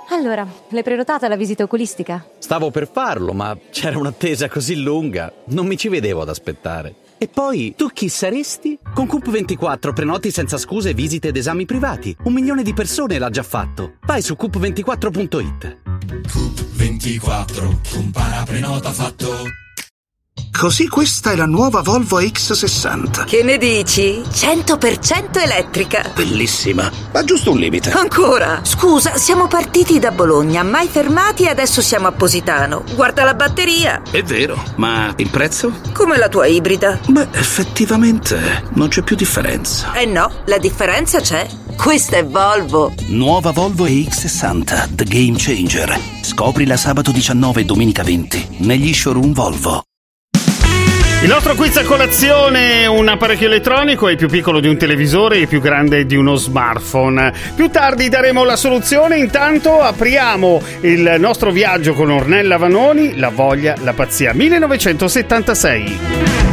Allora, l'hai prenotata la visita oculistica? Stavo per farlo, ma c'era un'attesa così lunga, non mi ci vedevo ad aspettare. E poi, tu chi saresti? Con Coop24 prenoti senza scuse visite ed esami privati. 1 milione di persone l'ha già fatto. Vai su coop24.it. Coop24, compara prenota fatto. Così questa è la nuova Volvo X60. Che ne dici? 100% elettrica. Bellissima, ma giusto un limite. Ancora? Scusa, siamo partiti da Bologna, mai fermati e adesso siamo a Positano. Guarda la batteria. È vero, ma il prezzo? Come la tua ibrida. Beh, effettivamente non c'è più differenza. Eh no, la differenza c'è. Questa è Volvo. Nuova Volvo EX60, The Game Changer. Scoprila sabato 19 e domenica 20 negli showroom Volvo. Il nostro quiz a colazione: un apparecchio elettronico è più piccolo di un televisore e più grande di uno smartphone. Più tardi daremo la soluzione, intanto apriamo il nostro viaggio con Ornella Vanoni, La voglia, la pazzia 1976.